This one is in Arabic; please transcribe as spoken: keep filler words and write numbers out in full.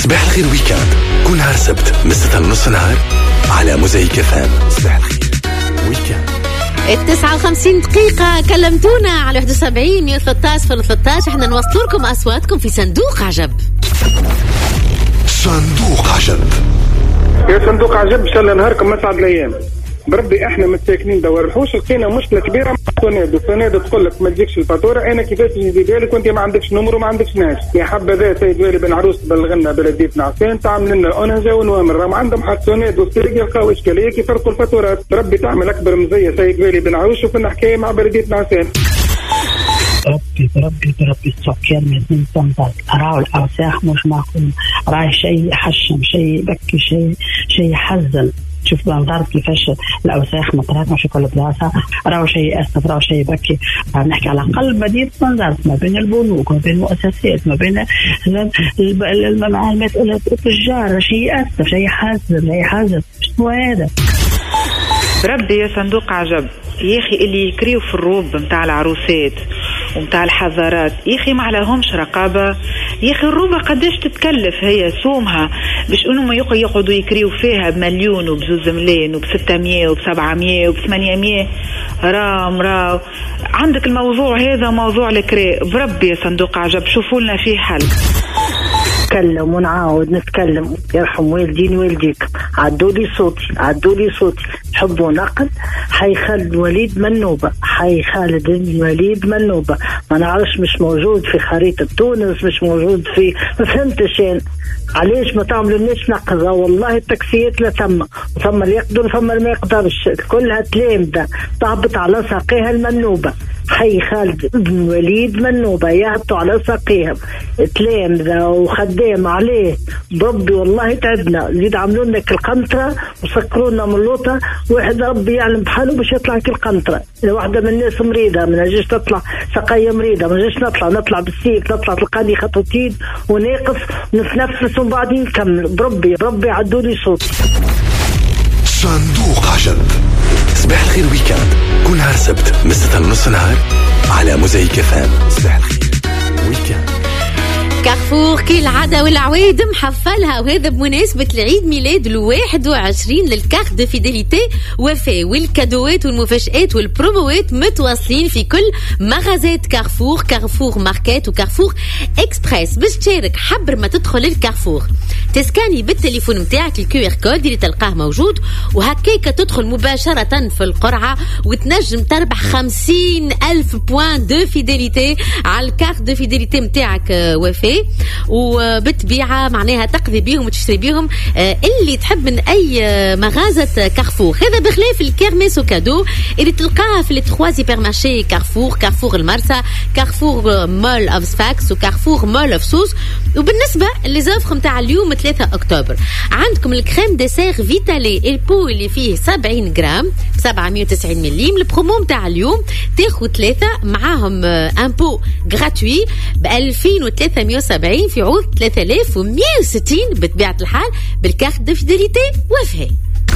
صباح الخير ويكاند كل نهار سبت من ستة لنص نهار على موزايك اف ام. صباح الخير ويكاند. التسعة وخمسين دقيقة كلمتونا على واحد وسبعين مية وثلاثة عشر ثلاثة عشر. احنا نوصل لكم أصواتكم في صندوق عجب. صندوق عجب. يا صندوق عجب إن شاء الله نهاركم مسعد الأيام. بربي احنا متساكنين دور الحوش لقينا مشكله كبيره مع الفنادق. الفنادق تقول لك ما تجيكش الفاتوره، انا كيفاش نزيد لك وانت ما عندكش نمر وما عندكش ناس. يا حبذا سيد والي بن عروس بلغنا بلديه نعسان تعمل لنا اونجا ونوامر، راهم عندهم حق فنادق وسيرك يلقاو اشكاليه كيف يفرقوا الفاتورات. ربي تعمل اكبر مزيه سيد والي بن عروس. وكنا حكايه مع بلديه نعسان. ربي ربي ربي السكر من تنظر راو الأوساخ مش معقول، راي شيء حشم شيء بكي شيء شيء حزن. شوف بنظر كيفاش الأوساخ متراكمة في كل بلاصة، راو شيء أسف راو شيء بكي. نحكي على قلب مدينة بنظر ما بين البنوك ما بين المؤسسات ما بين المعلومات التجار، شيء أسف شيء حزن شيء حزن. شنو هذا؟ ربي يا صندوق عجب يا أخي اللي يكريوا في الروب متاع العروسات ومتاع الحضارات يا أخي ما عليهمش رقابة. يا أخي الروبة قداش تتكلف هي سومها باش انهم يقعدوا يكريوا فيها بمليون وبجوز ملايين وبستمية وبسبعمية وبثمانية. رام راو عندك الموضوع هذا موضوع الكراء. بربي يا صندوق عجب شوفوا لنا فيه حل. نتكلم ونعاود نتكلم يرحم والديني والديك. عدوا لي صوتي عدوا لي صوتي. حب ونقل حي خالد وليد منوبة حي خالد الوليد منوبة. ما نعرفش مش موجود في خريطة تونس، مش موجود في ما فهمتش يعني علاش ما تعملوناش نقضة. والله التاكسيات لا ثم ثم اللي يقدر ثم اللي ما يقدرش، كلها تلامذة تهبط على ساقيها المنوبة. حي خالد بن وليد منوبة يهبطوا على ساقيهم تلامذة وخدام عليه. بربي والله تعبنا. زيد عملوا لنا القنطرة وسكروا لنا من اللوطة. واحد ربي يعلم بحاله باش يطلع كالقنطرة. إذا واحدة من الناس مريضة ما نجيش تطلع سقاية مريضة، ما نجيش نطلع نطلع بالسيك نطلع تلقاني خطوتين وناقص نتنفس ومن بعد نكمل. بربي بربي عدوا لي صوتي. صندوق عجب. صباح الخير ويكاند كل نهار سبت من ستة لنص نهار على موزايك اف ام. صباح الخير ويكاند. كارفور كالعادة والعويد محفلها، وهذا بمناسبة العيد ميلاد الواحد وعشرين للكارت دو فيداليتي وفاء. والكادوات والمفاجآت والبروموات متواصلين في كل مغازات كارفور، كارفور ماركات وكارفور اكسبريس. باش تشارك حبر ما تدخل الكارفور تسكاني بالتليفون متاعك الكيو ار كود اللي تلقاه موجود، وهكاك تدخل مباشرة في القرعة وتنجم تربح خمسين ألف بوان دو فيداليتي على الكارت دو فيداليتي متاعك وفاء. وبتبيعها معناها تقضي بيهم وتشتري بيهم اللي تحب من أي مغازة كارفور. هذا بخلاف الكيرميس وكادو اللي تلقاها في التخوا سوبر مارشي كارفور، كارفور المرسى، كارفور مول أوف سفاكس وكارفور مول أوف سوس. وبالنسبة لزافخ متاع اليوم ثلاثة أكتوبر عندكم الكريم ديسير فيتالي البو اللي فيه سبعين جرام سبعمية وتسعين مليم. البرومو متاع اليوم تاخذ ثلاثة معاهم ان بو غراتوي ب ألفين وثلاثمية وسبعين في عوض ثلاثة آلاف ومئة وستين بطبيعة الحال بالكارت دو فيداليتي وفاء.